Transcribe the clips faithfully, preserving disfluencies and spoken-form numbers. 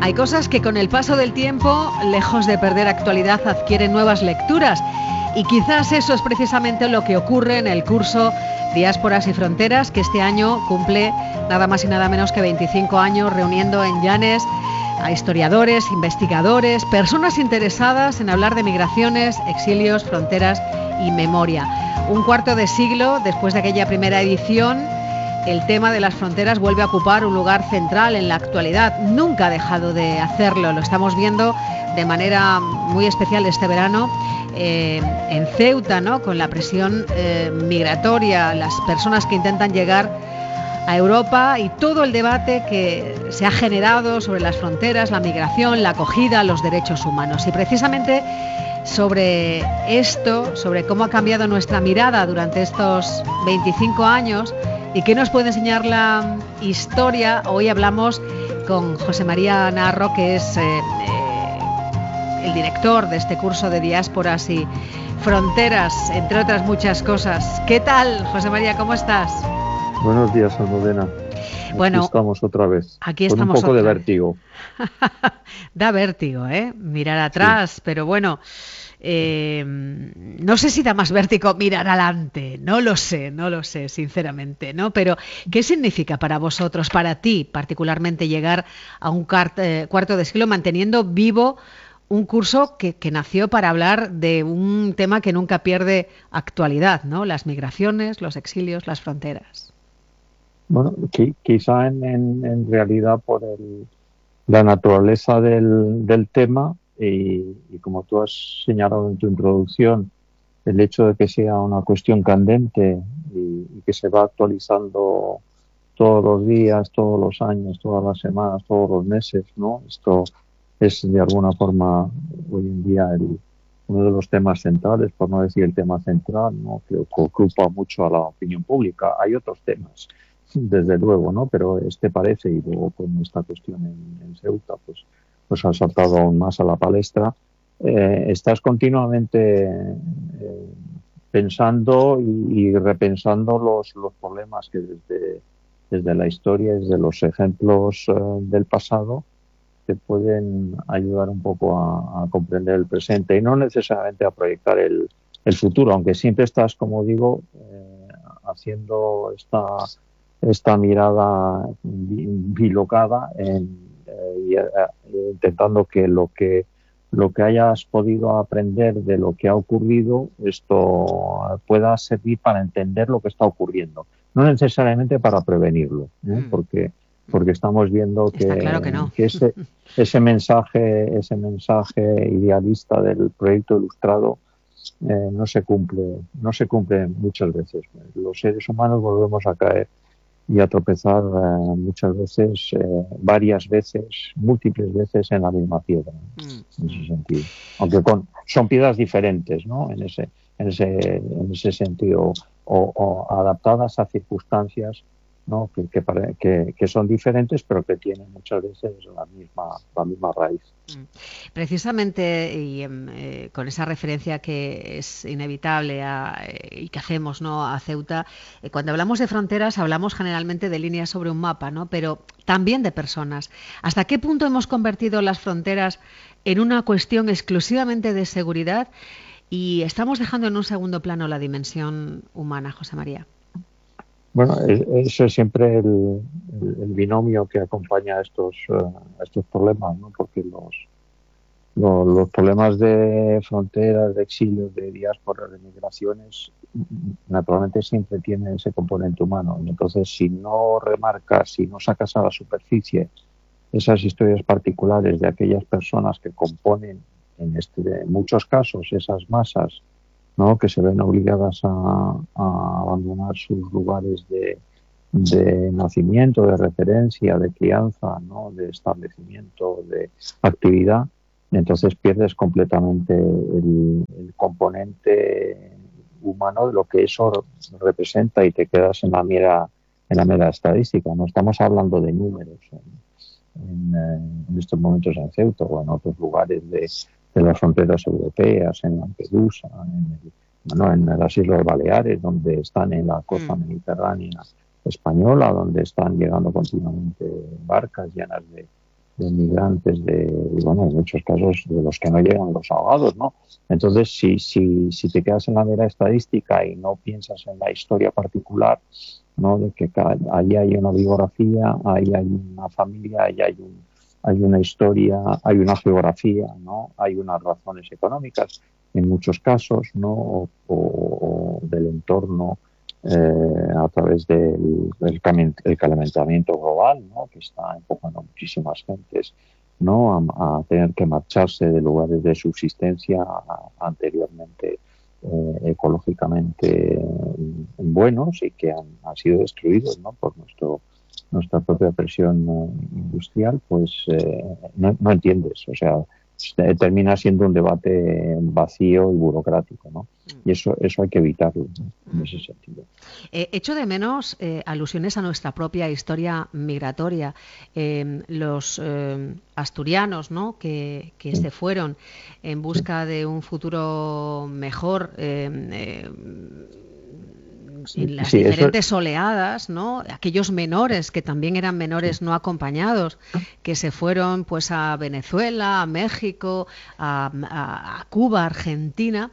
Hay cosas que con el paso del tiempo, lejos de perder actualidad, adquieren nuevas lecturas. Y quizás eso es precisamente lo que ocurre en el curso Diásporas y Fronteras, que este año cumple nada más y nada menos que veinticinco años, reuniendo en Llanes a historiadores, investigadores, personas interesadas en hablar de migraciones, exilios, fronteras y memoria. Un cuarto de siglo después de aquella primera edición, el tema de las fronteras vuelve a ocupar un lugar central en la actualidad. Nunca ha dejado de hacerlo, lo estamos viendo de manera muy especial este verano eh, en Ceuta, ¿no? Con la presión eh, migratoria, las personas que intentan llegar a Europa y todo el debate que se ha generado sobre las fronteras, la migración, la acogida, los derechos humanos. Y precisamente sobre esto, sobre cómo ha cambiado nuestra mirada durante estos veinticinco años y qué nos puede enseñar la historia, hoy hablamos con José María Narro, que es eh, eh, el director de este curso de Diásporas y Fronteras, entre otras muchas cosas. ¿Qué tal, José María? ¿Cómo estás? Buenos días, Almudena. Aquí bueno, estamos otra vez. Aquí estamos con un poco otra de vez. vértigo. Da vértigo, ¿eh? Mirar atrás, sí. Pero bueno, eh, no sé si da más vértigo mirar adelante. No lo sé, no lo sé, sinceramente, ¿no? Pero, ¿qué significa para vosotros, para ti, particularmente, llegar a un cart- eh, cuarto de siglo manteniendo vivo un curso que, que nació para hablar de un tema que nunca pierde actualidad, ¿no? Las migraciones, los exilios, las fronteras. Bueno, qui- quizá en, en, en realidad por el, la naturaleza del, del tema y, y como tú has señalado en tu introducción, el hecho de que sea una cuestión candente y, y que se va actualizando todos los días, todos los años, todas las semanas, todos los meses, ¿no? Esto es de alguna forma hoy en día el, uno de los temas centrales, por no decir el tema central, ¿no? Que ocupa mucho a la opinión pública. Hay otros temas, desde luego, ¿no? Pero este parece, y luego con esta cuestión en, en Ceuta, pues, pues ha saltado aún más a la palestra. Eh, estás continuamente eh, pensando y, y repensando los, los problemas que desde, desde la historia, desde los ejemplos eh, del pasado, te pueden ayudar un poco a, a comprender el presente y no necesariamente a proyectar el, el futuro, aunque siempre estás, como digo, eh, haciendo esta esta mirada bilocada en, eh, y, eh, intentando que lo que lo que hayas podido aprender de lo que ha ocurrido, esto pueda servir para entender lo que está ocurriendo, no necesariamente para prevenirlo, ¿eh? mm. porque porque estamos viendo que, claro que, no. que ese ese mensaje ese mensaje idealista del proyecto ilustrado eh, no se cumple no se cumple muchas veces. Los seres humanos volvemos a caer y a tropezar eh, muchas veces, eh, varias veces, múltiples veces en la misma piedra, mm. en ese sentido. Aunque con, son piedras diferentes, ¿no? En ese, en ese, en ese sentido, o, o adaptadas a circunstancias, ¿no? Que, que, que, que son diferentes, pero que tienen muchas veces la misma, la misma raíz. Precisamente, y eh, con esa referencia que es inevitable a, eh, y que hacemos, ¿no?, a Ceuta, eh, cuando hablamos de fronteras hablamos generalmente de líneas sobre un mapa, ¿no?, pero también de personas. ¿Hasta qué punto hemos convertido las fronteras en una cuestión exclusivamente de seguridad y estamos dejando en un segundo plano la dimensión humana, José María? Bueno, eso es siempre el, el, el binomio que acompaña a estos, uh, a estos problemas, ¿no? Porque los, los, los problemas de fronteras, de exilios, de diásporas, de migraciones, naturalmente siempre tienen ese componente humano. Y entonces, si no remarcas, si no sacas a la superficie esas historias particulares de aquellas personas que componen, en, este, en muchos casos, esas masas, ¿no?, que se ven obligadas a, a abandonar sus lugares de, de nacimiento, de referencia, de crianza, ¿no?, de establecimiento, de actividad, entonces pierdes completamente el, el componente humano de lo que eso representa y te quedas en la mera, en la mera estadística. No estamos hablando de números en, en, en estos momentos en Ceuta o en otros lugares de de las fronteras europeas, en Lampedusa, en, el, bueno, en las Islas Baleares, donde están en la costa mm. mediterránea española, donde están llegando continuamente barcas llenas de, de migrantes, de, bueno, en muchos casos de los que no llegan los ahogados, ¿no? Entonces, si, si, si te quedas en la mera estadística y no piensas en la historia particular, ¿no? De que ahí hay una biografía, ahí hay una familia, ahí hay un, hay una historia, hay una geografía, ¿no? Hay unas razones económicas en muchos casos, ¿no? O, o, o del entorno eh, a través del el, el calentamiento global, ¿no? Que está empujando a muchísimas gentes, ¿no? A, a tener que marcharse de lugares de subsistencia anteriormente eh, ecológicamente buenos y que han, han sido destruidos, ¿no? Por nuestro nuestra propia presión industrial, pues eh, no, no entiendes, o sea, termina siendo un debate vacío y burocrático, ¿no? Y eso eso hay que evitarlo, ¿no? En ese sentido. Eh, echo de menos eh, alusiones a nuestra propia historia migratoria. Eh, los eh, asturianos, ¿no? que, que sí. se fueron en busca de un futuro mejor, eh, eh, Sí, en las sí, diferentes eso... oleadas, ¿no? Aquellos menores que también eran menores no acompañados, que se fueron pues a Venezuela, a México, a, a, a Cuba, Argentina,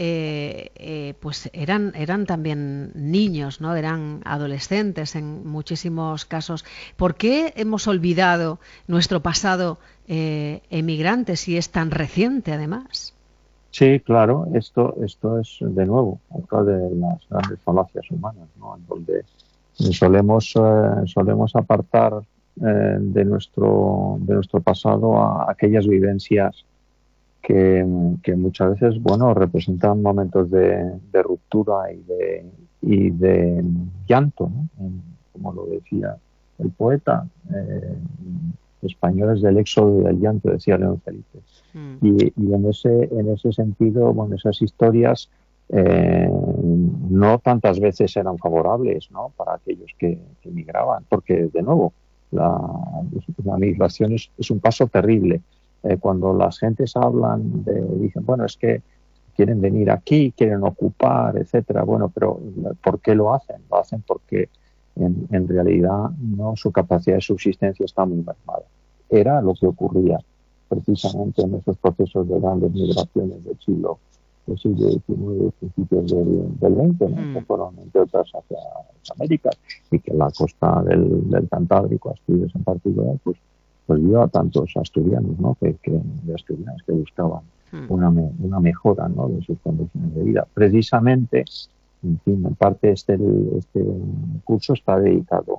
eh, eh, pues eran eran también niños, ¿no? Eran adolescentes en muchísimos casos. ¿Por qué hemos olvidado nuestro pasado eh, emigrante si es tan reciente además? Sí, claro, esto esto es de nuevo otra de las grandes falacias humanas, ¿no? En donde solemos eh, solemos apartar eh, de nuestro de nuestro pasado a aquellas vivencias que, que muchas veces, bueno, representan momentos de, de ruptura y de y de llanto, ¿no? Como lo decía el poeta, eh, españoles del éxodo y del llanto, decía León Felipe. Mm. Y, y en ese en ese sentido, bueno, esas historias eh, no tantas veces eran favorables, ¿no? Para aquellos que, que migraban, porque de nuevo la, la migración es, es un paso terrible. Eh, cuando las gentes hablan de, dicen, bueno, es que quieren venir aquí, quieren ocupar, etcétera. Bueno, pero ¿por qué lo hacen? Lo hacen porque en, en realidad no, su capacidad de subsistencia está muy mermada. Era lo que ocurría precisamente en esos procesos de grandes migraciones del siglo del siglo diecinueve, principios del, del veinte, ¿no? Mm. Que fueron entre otras hacia Américas, y que la costa del, del Cantábrico, Asturias en particular, pues pues vio a tantos asturianos, ¿no? Que, que de asturianos que buscaban una, me, una mejora, ¿no? De sus condiciones de vida. Precisamente, en fin, en parte este, este curso está dedicado,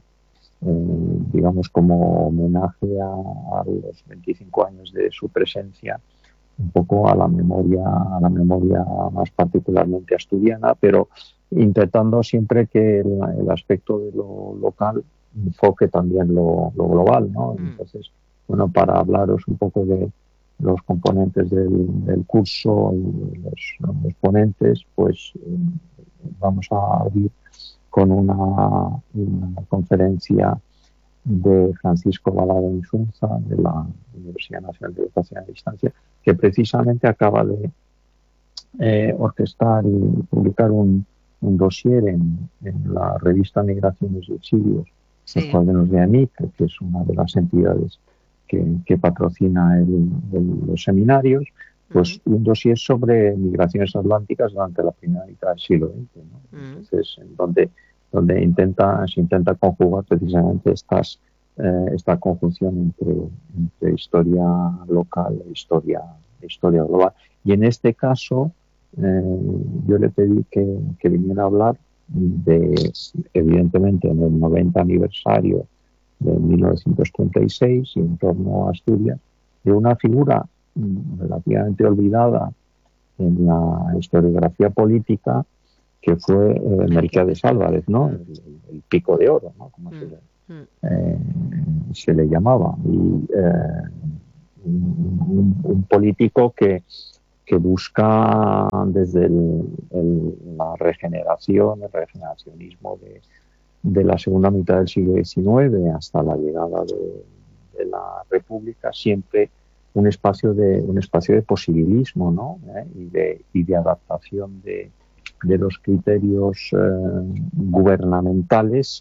eh, digamos, como homenaje a, a los veinticinco años de su presencia, un poco a la memoria, a la memoria más particularmente asturiana, pero intentando siempre que el, el aspecto de lo local enfoque también lo, lo global, ¿no? Entonces, bueno, para hablaros un poco de los componentes del, del curso y los, los ponentes, pues eh, vamos a abrir con una, una conferencia de Francisco Balado Insunza, de la Universidad Nacional de Educación a Distancia, que precisamente acaba de eh, orquestar y publicar un, un dossier en, en la revista Migraciones y Exilios, sí. Los cuadernos de AMIC, que es una de las entidades que, que patrocina el, el, los seminarios, pues uh-huh. un dossier sobre migraciones atlánticas durante la primera mitad del siglo veinte, ¿no? Uh-huh. Entonces, en donde donde intenta se intenta conjugar precisamente estas eh, esta conjunción entre, entre historia local e historia historia global. Y en este caso eh, yo le pedí que, que viniera a hablar de, evidentemente, en el noventa aniversario de mil novecientos treinta y seis y en torno a Asturias, de una figura relativamente olvidada en la historiografía política, que fue eh, Melquiades Álvarez, ¿no? El, el pico de oro, ¿no? Como se le, eh, se le llamaba. Y eh, un, un político que, que busca desde el, el, la regeneración, el regeneracionismo de, de la segunda mitad del siglo diecinueve hasta la llegada de, de la República, siempre un espacio de un espacio de posibilismo, ¿no? ¿Eh? y de y de adaptación de de los criterios eh, gubernamentales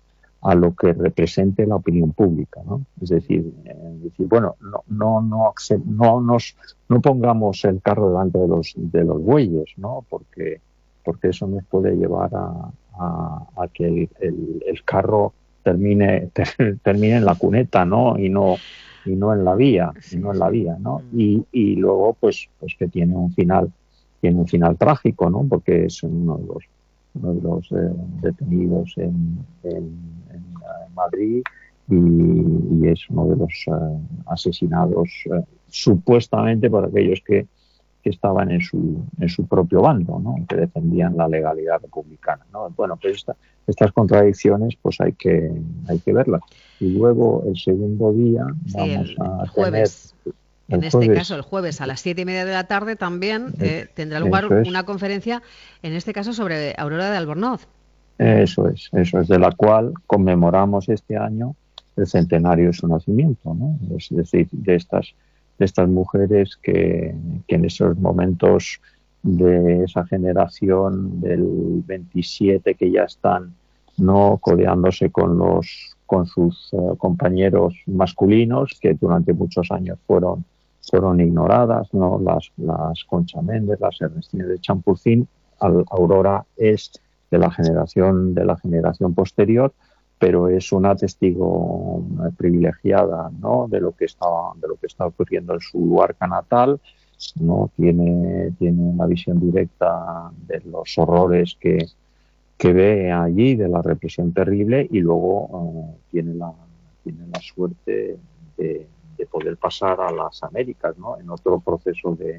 a lo que represente la opinión pública, ¿no? Es decir, eh, decir bueno, no, no, no, no nos, no pongamos el carro delante de los, de los bueyes, ¿no? Porque, porque eso nos puede llevar a, a, a que el, el, el carro termine, ter, termine en la cuneta, ¿no? Y no, y no en la vía, y no en la vía, ¿no? Y, y luego, pues, pues que tiene un final, tiene un final trágico, ¿no? Porque es uno de los uno de los eh, detenidos en, en, en, en Madrid y, y es uno de los eh, asesinados eh, supuestamente por aquellos que, que estaban en su en su propio bando, ¿no? Que defendían la legalidad republicana, ¿no? Bueno, pues esta, estas contradicciones pues hay que hay que verlas. Y luego el segundo día sí, vamos el a jueves. tener En el este jueves, caso, el jueves a las siete y media de la tarde también eh, tendrá lugar es. una conferencia, en este caso sobre Aurora de Albornoz. Eso es, eso es, de la cual conmemoramos este año el centenario de su nacimiento, ¿no? Es decir, de estas, de estas mujeres que, que en esos momentos de esa generación del veintisiete que ya están no codeándose con los con sus uh, compañeros masculinos que durante muchos años fueron fueron ignoradas, no las las Concha Méndez, las Ernestines de Champurcín. Aurora es de la generación de la generación posterior, pero es una testigo privilegiada, ¿no? de lo que estaba de lo que está ocurriendo en su Luarca natal, no tiene tiene una visión directa de los horrores que que ve allí, de la represión terrible, y luego uh, tiene la tiene la suerte de, de poder pasar a las Américas, ¿no? En otro proceso de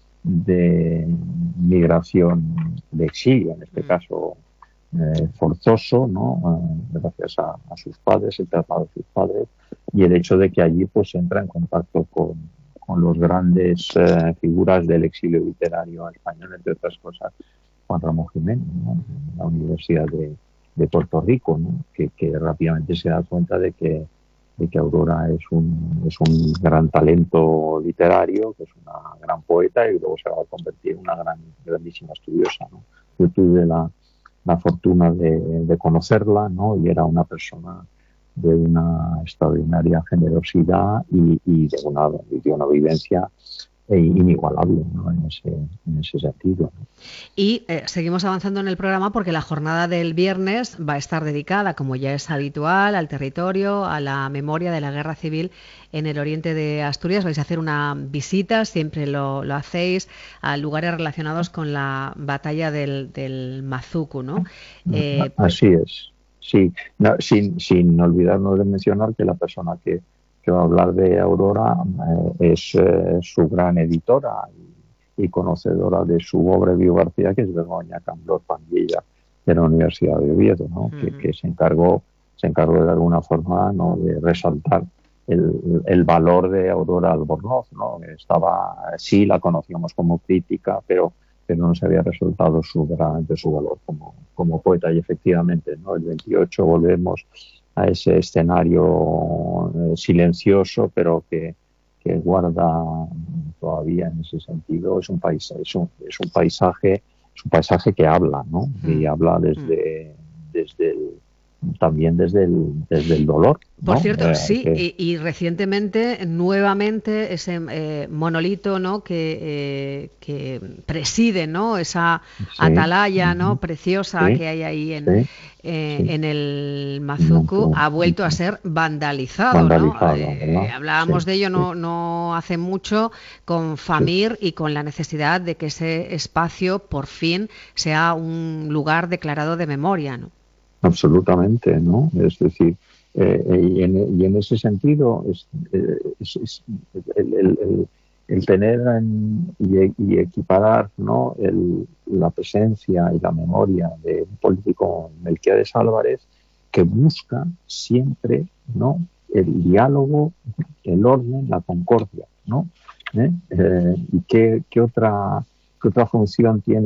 de migración, de exilio, en este caso eh, forzoso, ¿no? Eh, gracias a, a sus padres, el traslado de sus padres, y el hecho de que allí pues entra en contacto con, con los grandes eh, figuras del exilio literario español, entre otras cosas, Juan Ramón Jiménez, ¿no? En la Universidad de, de Puerto Rico, ¿no? que, que rápidamente se da cuenta de que de que Aurora es un es un gran talento literario, que es una gran poeta y luego se va a convertir en una gran grandísima estudiosa, ¿no? Yo tuve la, la fortuna de, de conocerla, ¿no? Y era una persona de una extraordinaria generosidad y, y de una de una vivencia inigualable, ¿no? en ese en ese sentido, ¿no? Y eh, seguimos avanzando en el programa porque la jornada del viernes va a estar dedicada, como ya es habitual, al territorio, a la memoria de la guerra civil en el oriente de Asturias. Vais a hacer una visita, siempre lo, lo hacéis, a lugares relacionados con la batalla del, del Mazuco, ¿no? Eh, pues... Así es, sí, no, sin, sin olvidarnos de mencionar que la persona que que va a hablar de Aurora eh, es eh, su gran editora y, y conocedora de su obra de biografía, que es Begoña Camblor Panguilla, de la Universidad de Oviedo, ¿no? Uh-huh. que, que se encargó se encargó de alguna forma, ¿no? de resaltar el, el valor de Aurora Albornoz, ¿no? Estaba, sí la conocíamos como crítica, pero pero no se había resaltado su gran, de su valor como, como poeta. Y efectivamente, ¿no? El veintiocho volvemos a ese escenario eh, silencioso, pero que, que guarda todavía en ese sentido, es un paisaje, es un, es un paisaje, es un paisaje que habla, ¿no? Mm. Y habla desde, mm. desde el, también desde el, desde el dolor, ¿no? Por cierto, eh, sí, que... y, y recientemente, nuevamente, ese eh, monolito, ¿no? que, eh, que preside, ¿no? Esa sí. atalaya, ¿no? preciosa sí. que hay ahí en, sí. Eh, sí. en el Mazuco, ha vuelto a ser vandalizado, vandalizado ¿no? Eh, hablábamos sí. de ello no, no hace mucho con FAMIR sí. y con la necesidad de que ese espacio, por fin, sea un lugar declarado de memoria, ¿no? Absolutamente, ¿no? Es decir, eh, y, en, y en ese sentido, es, es, es el, el, el, el tener en, y, y equiparar, ¿no? el, la presencia y la memoria de un político, Melquiades Álvarez, que busca siempre, ¿no? el diálogo, el orden, la concordia, ¿no? ¿Eh? Eh, ¿Y qué, qué otra qué otra función tiene